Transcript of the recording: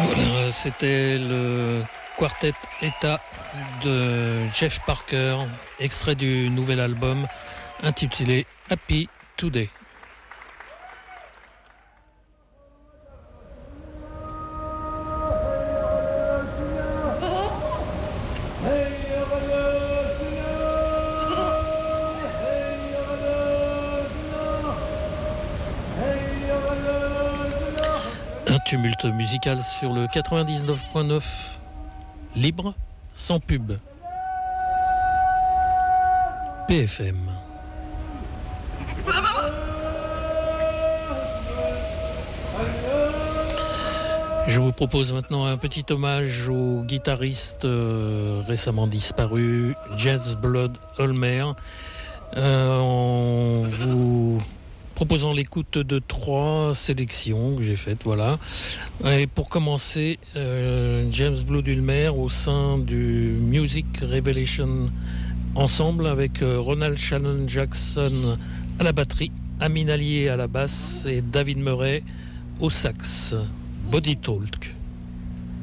Voilà, c'était le quartet Eta de Jeff Parker, extrait du nouvel album intitulé Happy Today. Un tumulte musical sur le 99.9, libre, sans pub. PFM. Je vous propose maintenant un petit hommage au guitariste récemment disparu, James Blood Ulmer, en vous proposant l'écoute de 3 sélections que j'ai faites, voilà. Et pour commencer, James Blood Ulmer au sein du Music Revelation ensemble avec Ronald Shannon Jackson à la batterie, Amin Allier à la basse et David Murray au sax. Body Talk.